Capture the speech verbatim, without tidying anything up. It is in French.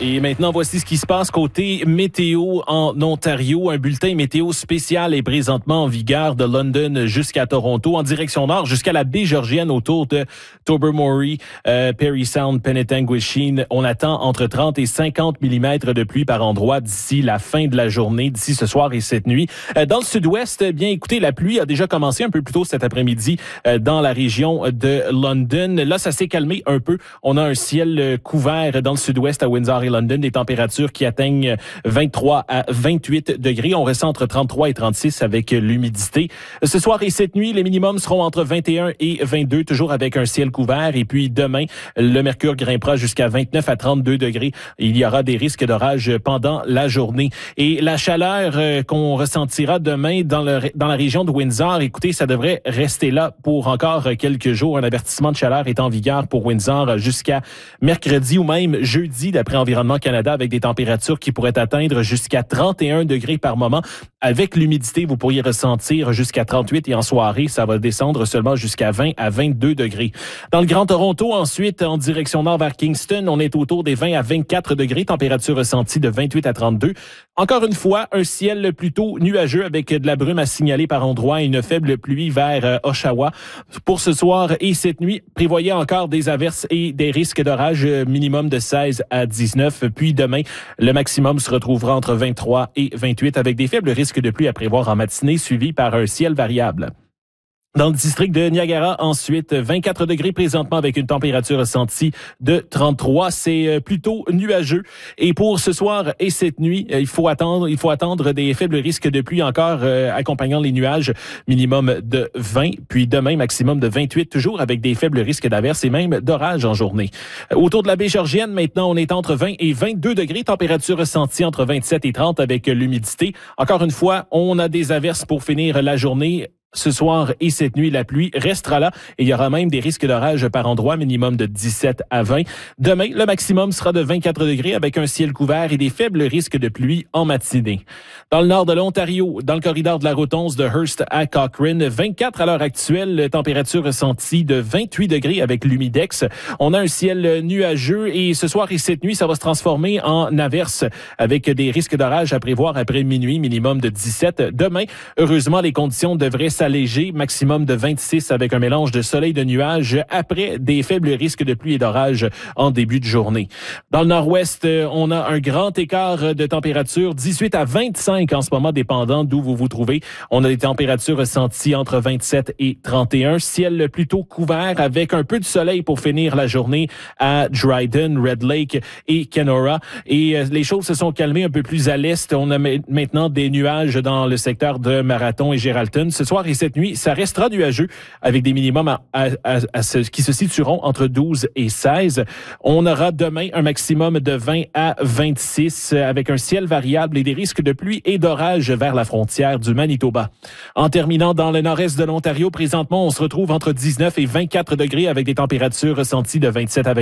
Et maintenant, voici ce qui se passe côté météo en Ontario. Un bulletin météo spécial est présentement en vigueur de London jusqu'à Toronto, en direction nord, jusqu'à la baie Georgienne autour de Tobermory, euh, Parry Sound, Penetanguishene. On attend entre trente et cinquante millimètres de pluie par endroit d'ici la fin de la journée, d'ici ce soir et cette nuit. Euh, dans le sud-ouest, bien écoutez, la pluie a déjà commencé un peu plus tôt cet après-midi euh, dans la région de London. Là, ça s'est calmé un peu. On a un ciel couvert dans le sud-ouest à Windsor et London, des températures qui atteignent vingt-trois à vingt-huit degrés. On ressent entre trente-trois et trente-six avec l'humidité. Ce soir et cette nuit, les minimums seront entre vingt et un et vingt-deux, toujours avec un ciel couvert. Et puis demain, le mercure grimpera jusqu'à vingt-neuf à trente-deux degrés. Il y aura des risques d'orage pendant la journée. Et la chaleur euh, qu'on ressentira demain dans, le, dans la région de Windsor, écoutez, ça devrait rester là pour encore quelques jours. Un avertissement de chaleur est en vigueur pour Windsor jusqu'à mercredi ou même jeudi, d'après Environnement Canada, avec des températures qui pourraient atteindre jusqu'à trente et un degrés par moment. Avec l'humidité, vous pourriez ressentir jusqu'à trente-huit et en soirée, ça va descendre seulement jusqu'à vingt à vingt-deux degrés. Dans le Grand Toronto, ensuite, en direction nord vers Kingston, on est autour des vingt à vingt-quatre degrés, température ressentie de vingt-huit à trente-deux. Encore une fois, un ciel plutôt nuageux avec de la brume à signaler par endroits et une faible pluie vers euh, Oshawa. Pour ce soir et cette nuit, prévoyez encore des averses et des risques d'orage, minimum de seize à dix-neuf. Puis demain, le maximum se retrouvera entre vingt-trois et vingt-huit avec des faibles risques de pluie à prévoir en matinée, suivis par un ciel variable. Dans le district de Niagara, ensuite, vingt-quatre degrés présentement avec une température ressentie de trente-trois. C'est plutôt nuageux. Et pour ce soir et cette nuit, il faut attendre, il faut attendre des faibles risques de pluie encore euh, accompagnant les nuages, minimum de vingt. Puis demain, maximum de vingt-huit, toujours avec des faibles risques d'averses et même d'orage en journée. Autour de la baie Georgienne, maintenant, on est entre vingt et vingt-deux degrés, température ressentie entre vingt-sept et trente avec l'humidité. Encore une fois, on a des averses pour finir la journée. Ce soir et cette nuit, la pluie restera là et il y aura même des risques d'orage par endroit, minimum de dix-sept à vingt. Demain, le maximum sera de vingt-quatre degrés avec un ciel couvert et des faibles risques de pluie en matinée. Dans le nord de l'Ontario, dans le corridor de la route onze de Hearst à Cochrane, vingt-quatre à l'heure actuelle, température ressentie de vingt-huit degrés avec l'humidex. On a un ciel nuageux et ce soir et cette nuit, ça va se transformer en averse avec des risques d'orage à prévoir après minuit, minimum de dix-sept. Demain, heureusement, les conditions devraient s'alléger. Léger, maximum de vingt-six avec un mélange de soleil et de nuages après des faibles risques de pluie et d'orage en début de journée. Dans le nord-ouest, on a un grand écart de température, dix-huit à vingt-cinq en ce moment, dépendant d'où vous vous trouvez. On a des températures ressenties entre vingt-sept et trente et un. Ciel plutôt couvert avec un peu de soleil pour finir la journée à Dryden, Red Lake et Kenora. Et les choses se sont calmées un peu plus à l'est. On a maintenant des nuages dans le secteur de Marathon et Geraldton. Ce soir et cette nuit, ça restera nuageux avec des minimums à, à, à, à ce, qui se situeront entre douze et seize. On aura demain un maximum de vingt à vingt-six avec un ciel variable et des risques de pluie et d'orage vers la frontière du Manitoba. En terminant dans le nord-est de l'Ontario, présentement, on se retrouve entre dix-neuf et vingt-quatre degrés avec des températures ressenties de vingt-sept à vingt-huit.